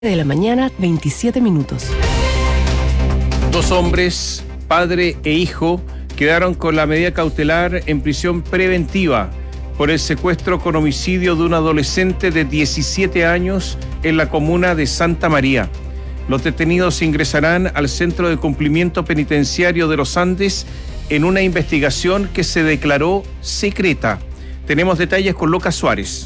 de la mañana, 27 minutos. Dos hombres, padre e hijo, quedaron con la medida cautelar en prisión preventiva por el secuestro con homicidio de un adolescente de 17 años en la comuna de Santa María. Los detenidos ingresarán al Centro de Cumplimiento Penitenciario de los Andes en una investigación que se declaró secreta. Tenemos detalles con Lucas Suárez.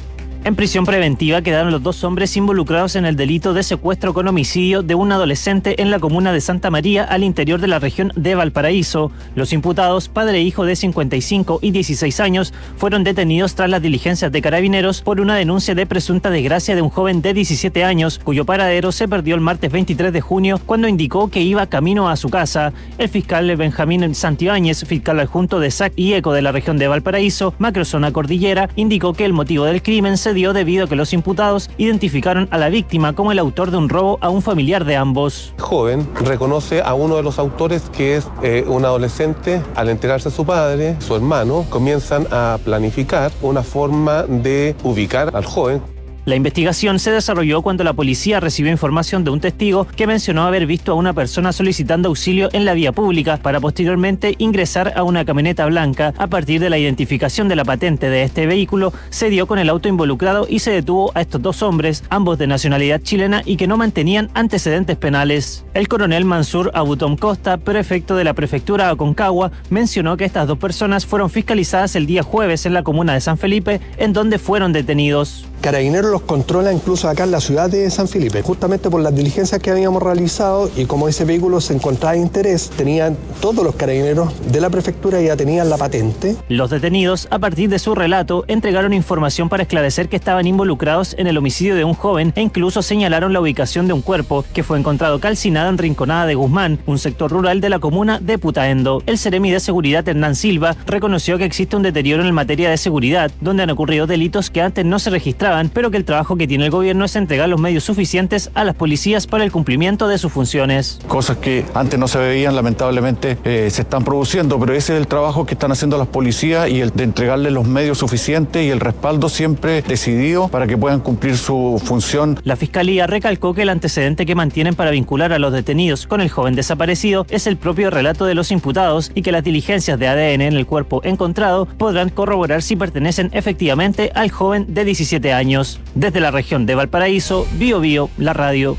En prisión preventiva quedaron los dos hombres involucrados en el delito de secuestro con homicidio de un adolescente en la comuna de Santa María, al interior de la región de Valparaíso. Los imputados, padre e hijo de 55 y 16 años, fueron detenidos tras las diligencias de Carabineros por una denuncia de presunta desgracia de un joven de 17 años, cuyo paradero se perdió el martes 23 de junio cuando indicó que iba camino a su casa. El fiscal Benjamín Santibáñez, fiscal adjunto de SAC y ECO de la región de Valparaíso, macrozona cordillera, indicó que el motivo del crimen se dio debido a que los imputados identificaron a la víctima como el autor de un robo a un familiar de ambos. El joven reconoce a uno de los autores, que es un adolescente. Al enterarse a su padre, su hermano, comienzan a planificar una forma de ubicar al joven. La investigación se desarrolló cuando la policía recibió información de un testigo que mencionó haber visto a una persona solicitando auxilio en la vía pública para posteriormente ingresar a una camioneta blanca. A partir de la identificación de la patente de este vehículo, se dio con el auto involucrado y se detuvo a estos dos hombres, ambos de nacionalidad chilena y que no mantenían antecedentes penales. El coronel Mansur Abutom Costa, prefecto de la prefectura Aconcagua, mencionó que estas dos personas fueron fiscalizadas el día jueves en la comuna de San Felipe, en donde fueron detenidos. Carabineros los controla incluso acá en la ciudad de San Felipe, justamente por las diligencias que habíamos realizado, y como ese vehículo se encontraba de interés, tenían todos los carabineros de la prefectura, ya tenían la patente. Los detenidos, a partir de su relato, entregaron información para esclarecer que estaban involucrados en el homicidio de un joven e incluso señalaron la ubicación de un cuerpo que fue encontrado calcinado en Rinconada de Guzmán, un sector rural de la comuna de Putaendo. El seremi de seguridad Hernán Silva reconoció que existe un deterioro en materia de seguridad, donde han ocurrido delitos que antes no se registraban, pero que el trabajo que tiene el gobierno es entregar los medios suficientes a las policías para el cumplimiento de sus funciones. Cosas que antes no se veían, lamentablemente se están produciendo, pero ese es el trabajo que están haciendo las policías, y el de entregarles los medios suficientes y el respaldo siempre decidido para que puedan cumplir su función. La Fiscalía recalcó que el antecedente que mantienen para vincular a los detenidos con el joven desaparecido es el propio relato de los imputados, y que las diligencias de ADN en el cuerpo encontrado podrán corroborar si pertenecen efectivamente al joven de 17 años. Desde la región de Valparaíso, Bio Bio, la radio.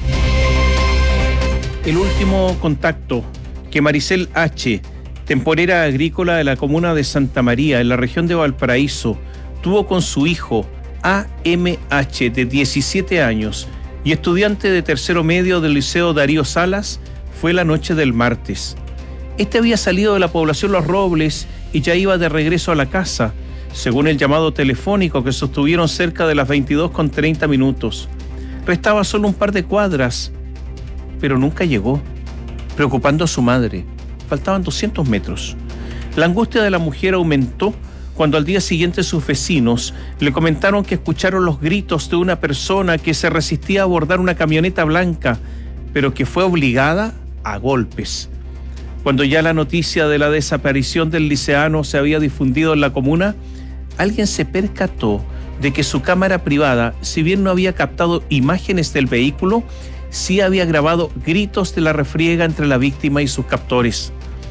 El último contacto que Maricel H., temporera agrícola de la comuna de Santa María, en la región de Valparaíso, tuvo con su hijo AMH, de 17 años, y estudiante de tercero medio del Liceo Darío Salas, fue la noche del martes. Este había salido de la población Los Robles y ya iba de regreso a la casa, según el llamado telefónico que sostuvieron cerca de las 22:30 minutos. Restaba solo un par de cuadras, pero nunca llegó, preocupando a su madre. Faltaban 200 metros. La angustia de la mujer aumentó cuando al día siguiente sus vecinos le comentaron que escucharon los gritos de una persona que se resistía a abordar una camioneta blanca, pero que fue obligada a golpes. Cuando ya la noticia de la desaparición del liceano se había difundido en la comuna, alguien se percató de que su cámara privada, si bien no había captado imágenes del vehículo, sí había grabado gritos de la refriega entre la víctima y sus captores.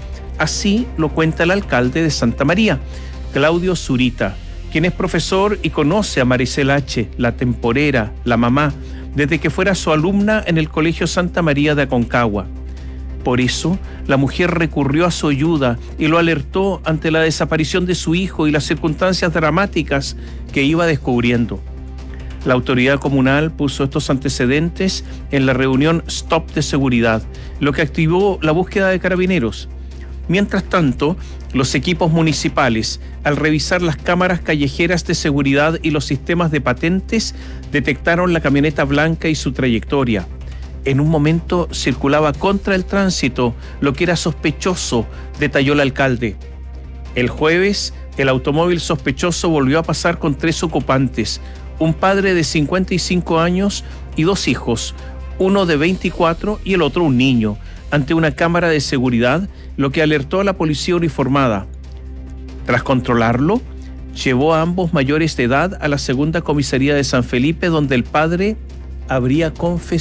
Así lo cuenta el alcalde de Santa María, Claudio Zurita, quien es profesor y conoce a Maricel H., la temporera, la mamá, desde que fuera su alumna en el Colegio Santa María de Aconcagua. Por eso, la mujer recurrió a su ayuda y lo alertó ante la desaparición de su hijo y las circunstancias dramáticas que iba descubriendo. La autoridad comunal puso estos antecedentes en la reunión Stop de Seguridad, lo que activó la búsqueda de Carabineros. Mientras tanto, los equipos municipales, al revisar las cámaras callejeras de seguridad y los sistemas de patentes, detectaron la camioneta blanca y su trayectoria. En un momento circulaba contra el tránsito, lo que era sospechoso, detalló el alcalde. El jueves, el automóvil sospechoso volvió a pasar con 3 ocupantes, un padre de 55 años y 2 hijos, uno de 24 y el otro un niño, ante una cámara de seguridad, lo que alertó a la policía uniformada. Tras controlarlo, llevó a ambos mayores de edad a la segunda comisaría de San Felipe, donde el padre habría confesado